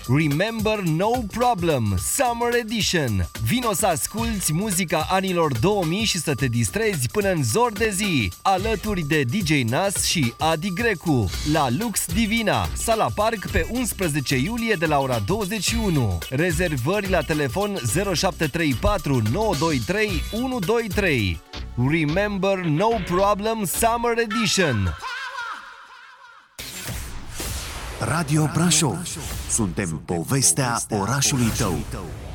Remember No Problem, Summer Edition. Vino să asculți muzica anilor 2000 și să te distrezi până în zor de zi, alături de DJ Nas și Adi Grecu, la Lux Divina, Sala Park, pe 11 iulie de la ora 21. Rezervări la telefon 0734 923 123. Remember No Problem, Summer Edition. Radio Brașov. Suntem povestea orașului tău.